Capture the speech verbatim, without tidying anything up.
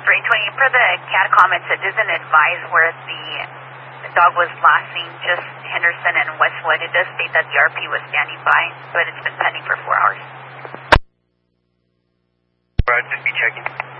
three twenty, per the C A D comments, it doesn't advise where the, the dog was last seen, just Henderson and Westwood. It does state that the R P was standing by, but it's been pending for four hours. Right, just be checking.